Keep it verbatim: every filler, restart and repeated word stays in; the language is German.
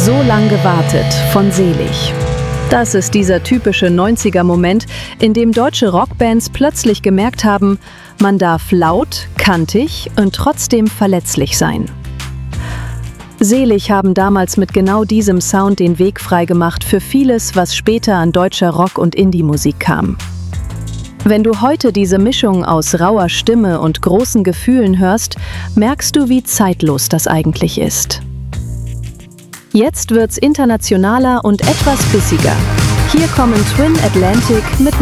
So lang gewartet von Selig. Das ist dieser typische neunziger-Moment, in dem deutsche Rockbands plötzlich gemerkt haben, man darf laut, kantig und trotzdem verletzlich sein. Selig haben damals mit genau diesem Sound den Weg freigemacht für vieles, was später an deutscher Rock- und Indie-Musik kam. Wenn du heute diese Mischung aus rauer Stimme und großen Gefühlen hörst, merkst du, wie zeitlos das eigentlich ist. Jetzt wird's internationaler und etwas bissiger. Hier kommen Twin Atlantic mit